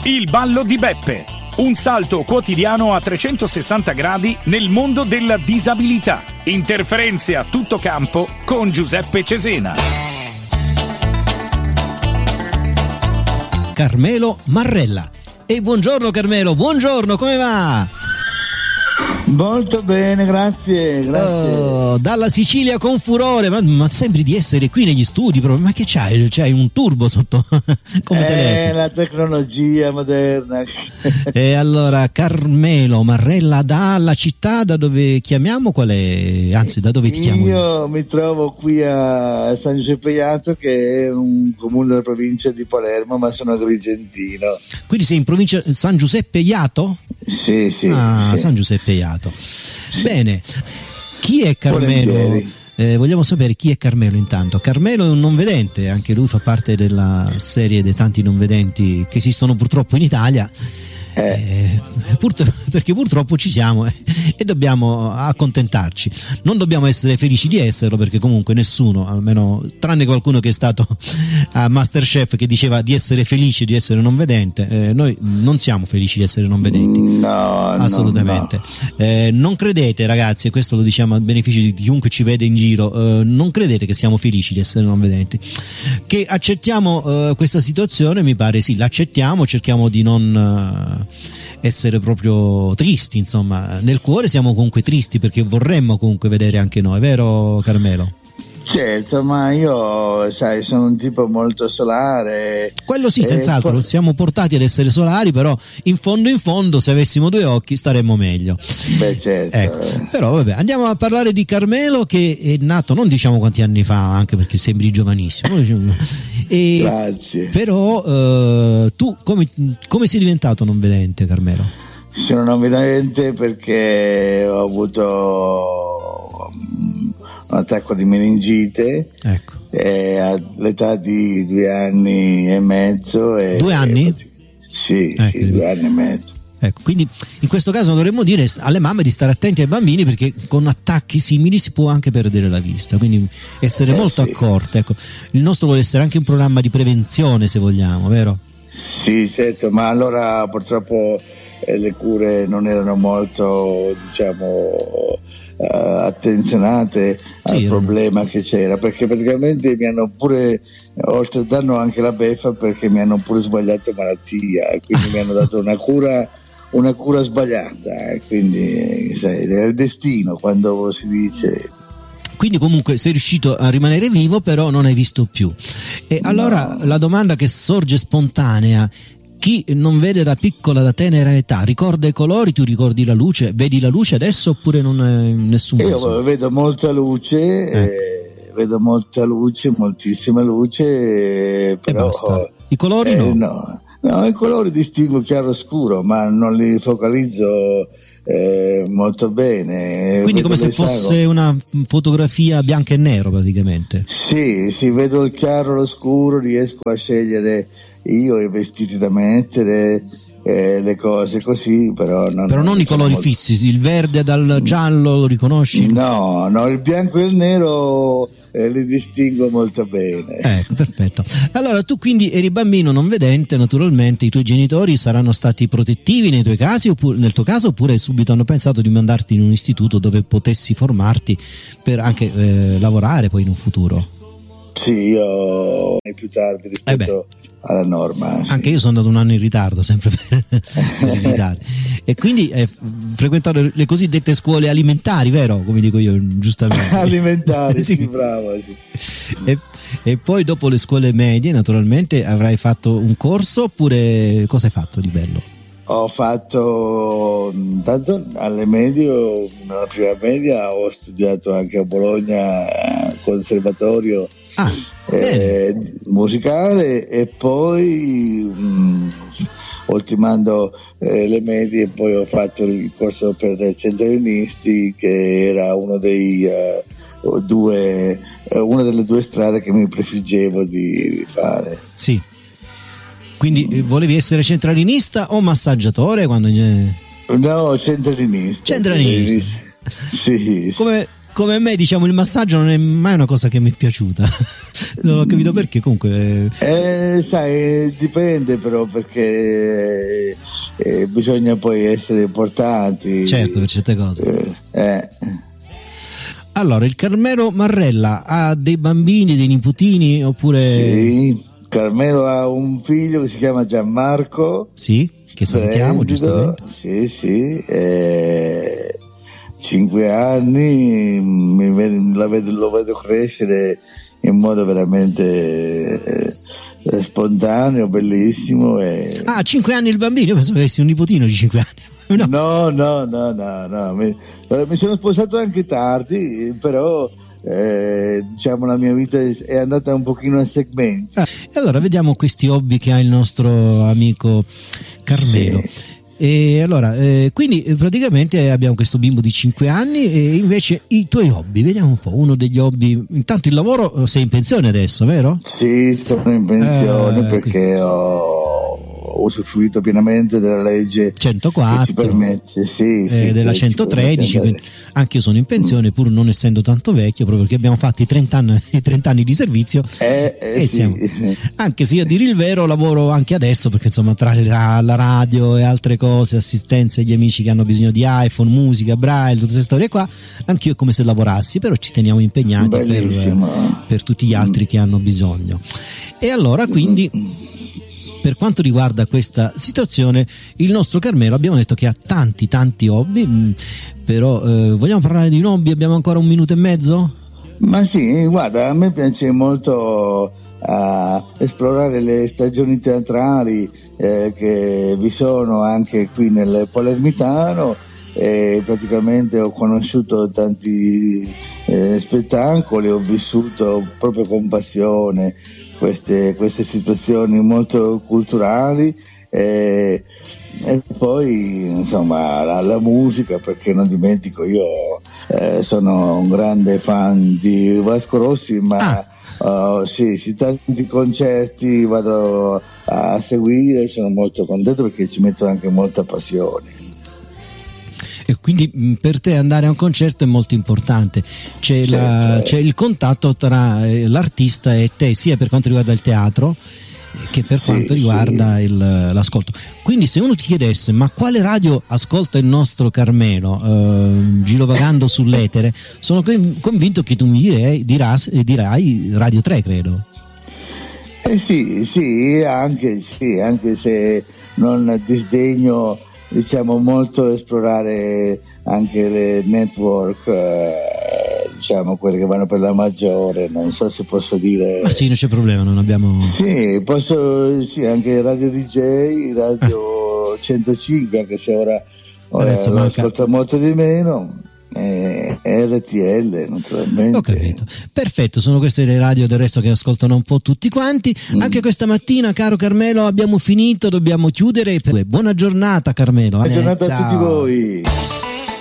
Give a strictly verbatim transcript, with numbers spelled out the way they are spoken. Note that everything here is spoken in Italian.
Il ballo di Beppe, un salto quotidiano a trecentosessanta gradi nel mondo della disabilità. Interferenze a tutto campo con Giuseppe Cesena. Carmelo Marrella. E buongiorno Carmelo, buongiorno, come va? Molto bene, grazie, grazie. Oh, dalla Sicilia con furore, ma, ma sembri di essere qui negli studi, proprio. Ma che c'hai? C'hai un turbo sotto come eh, telefono? La tecnologia moderna. E allora Carmelo Marrella, dalla città da dove chiamiamo, qual è? Anzi, da dove ti chiamo? Io mi trovo qui a San Giuseppe Jato, che è un comune della provincia di Palermo, ma sono agrigentino. Quindi sei in provincia San Giuseppe Jato? Sì, sì. Ah, sì. San Giuseppe Jato. Bene, chi è Carmelo? Eh, vogliamo sapere chi è Carmelo intanto. Carmelo è un non vedente, anche lui fa parte della serie dei tanti non vedenti che esistono purtroppo in Italia. Eh, purtro- perché purtroppo ci siamo eh, e dobbiamo accontentarci, non dobbiamo essere felici di esserlo, perché comunque nessuno, almeno tranne qualcuno che è stato a Masterchef, che diceva di essere felice di essere non vedente, eh, noi non siamo felici di essere non vedenti, no, assolutamente. no, no. Eh, non credete, ragazzi, e questo lo diciamo a beneficio di chiunque ci vede in giro, eh, non credete che siamo felici di essere non vedenti, che accettiamo eh, questa situazione. Mi pare sì, l'accettiamo, cerchiamo di non eh, essere proprio tristi, insomma, nel cuore siamo comunque tristi perché vorremmo comunque vedere anche noi, vero Carmelo? Certo, ma io, sai, sono un tipo molto solare. Quello sì, senz'altro, poi... siamo portati ad essere solari, però in fondo in fondo, se avessimo due occhi staremmo meglio. Beh, certo. Ecco. Però vabbè, andiamo a parlare di Carmelo, che è nato, non diciamo quanti anni fa, anche perché sembri giovanissimo. E, grazie. Però eh, tu come, come sei diventato non vedente, Carmelo? Sono non vedente perché ho avuto un attacco di meningite, ecco. eh, all'età di due anni e mezzo. E, due anni? E, sì, ecco, sì, due anni e mezzo. Ecco, quindi in questo caso dovremmo dire alle mamme di stare attenti ai bambini, perché con attacchi simili si può anche perdere la vista, quindi essere eh, molto sì. accorte. Ecco, il nostro vuole essere anche un programma di prevenzione, se vogliamo, vero? Sì, certo, ma allora purtroppo eh, le cure non erano molto, diciamo, Uh, attenzionate al sì, problema che c'era, perché praticamente mi hanno pure, oltre a danno anche la beffa, perché mi hanno pure sbagliato malattia e quindi mi hanno dato una cura una cura sbagliata, eh, quindi sai, è il destino quando si dice. Quindi comunque sei riuscito a rimanere vivo, però non hai visto più. E no. Allora la domanda che sorge spontanea: chi non vede da piccola, da tenera età, ricorda i colori? Tu ricordi la luce? Vedi la luce adesso oppure non è nessun caso? Io vedo molta luce, ecco. eh, vedo molta luce, moltissima luce, eh, però e basta. I colori eh, no? no. No, i colori distingo chiaro scuro, ma non li focalizzo eh, molto bene. Quindi vedo come se fosse sagome. una fotografia bianco e nero praticamente. Sì, sì, vedo il chiaro, lo scuro, riesco a scegliere io i vestiti da mettere, eh, le cose così, però non, però non, non i colori molto... fissi, il verde dal giallo lo riconosci? No, no, il bianco e il nero eh, li distingo molto bene. Ecco, perfetto. Allora tu quindi eri bambino non vedente, naturalmente i tuoi genitori saranno stati protettivi nei tuoi casi, oppure, nel tuo caso, oppure subito hanno pensato di mandarti in un istituto dove potessi formarti per anche eh, lavorare poi in un futuro? Sì, io più tardi rispetto eh alla norma. Sì. Anche io sono andato un anno in ritardo, sempre per, per i ritardi. E quindi eh, frequentato le cosiddette scuole alimentari, vero? Come dico io, giustamente. Alimentari, sì, sì, bravo. Sì. E, e poi dopo le scuole medie, naturalmente, avrai fatto un corso, oppure cosa hai fatto di bello? Ho fatto, tanto alle medie, nella prima media ho studiato anche a Bologna conservatorio ah, eh, musicale, e poi mh, ultimando eh, le medie poi ho fatto il corso per centralinisti, che era uno dei uh, due uh, una delle due strade che mi prefiggevo di, di fare. Sì. Quindi eh, volevi essere centralinista o massaggiatore quando... No, centralinista. Centralinista. Sì. Come, come me, diciamo, il massaggio non è mai una cosa che mi è piaciuta. Non ho capito perché, comunque eh, sai, dipende però, perché eh, bisogna poi essere importanti, certo, per certe cose. eh, eh. Allora, il Carmelo Marrella ha dei bambini, dei nipotini, oppure Sì, Carmelo ha un figlio che si chiama Gianmarco, sì, che salutiamo, giustamente. Sì, sì, eh, cinque anni, mi vedo, la vedo, lo vedo crescere in modo veramente eh, spontaneo, bellissimo. E... Ah, cinque anni il bambino? Io pensavo che avessi un nipotino di cinque anni. No, no, no, no, no, no. Mi, mi sono sposato anche tardi, però eh, diciamo la mia vita è andata un pochino a segmenti. Ah, e allora vediamo questi hobby che ha il nostro amico Carmelo. Sì. E allora, eh, quindi praticamente abbiamo questo bimbo di cinque anni, e invece i tuoi hobby, vediamo un po', uno degli hobby. Intanto il lavoro, sei in pensione adesso, vero? Sì, sono in pensione eh, perché quindi... ho usufruito pienamente della legge centoquattro, che ci permette, sì, eh, sì, della centotredici, quindi anche io sono in pensione, pur non essendo tanto vecchio, proprio perché abbiamo fatto i trenta anni, i trenta anni di servizio, eh, eh, e sì. siamo, anche se io a dire il vero lavoro anche adesso, perché insomma tra la radio e altre cose, assistenza agli amici che hanno bisogno di iPhone, musica, braille, tutte queste storie qua, anch'io è come se lavorassi, però ci teniamo impegnati per, per tutti gli altri che hanno bisogno. E allora quindi, per quanto riguarda questa situazione, il nostro Carmelo abbiamo detto che ha tanti tanti hobby, però eh, vogliamo parlare di un hobby? Abbiamo ancora un minuto e mezzo? Ma sì, guarda, a me piace molto uh, esplorare le stagioni teatrali eh, che vi sono anche qui nel Palermitano, e praticamente ho conosciuto tanti eh, spettacoli, ho vissuto proprio con passione queste, queste situazioni molto culturali, eh, e poi insomma la, la musica, perché non dimentico, io eh, sono un grande fan di Vasco Rossi, ma ah. uh, sì, sì, tanti concerti vado a seguire, sono molto contento perché ci metto anche molta passione. E quindi per te andare a un concerto è molto importante, c'è, certo, la, c'è il contatto tra l'artista e te, sia per quanto riguarda il teatro che per sì, quanto riguarda sì. il, l'ascolto. Quindi se uno ti chiedesse ma quale radio ascolta il nostro Carmelo, eh, girovagando sull'etere, sono convinto che tu mi direi, diras, dirai Radio tre, credo. Eh sì, sì, anche, sì, anche se non disdegno, diciamo, molto esplorare anche le network, eh, diciamo quelle che vanno per la maggiore, non so se posso dire. Ma sì, non c'è problema, non abbiamo. Sì, posso, sì, anche Radio D J, Radio ah. centocinque, anche se ora, ora lo manca... ascolto molto di meno. Eh, R T L, naturalmente. Ho capito, perfetto, sono queste le radio del resto che ascoltano un po' tutti quanti. mm. Anche questa mattina, caro Carmelo, abbiamo finito, dobbiamo chiudere. Buona giornata, Carmelo. Buona giornata a tutti voi.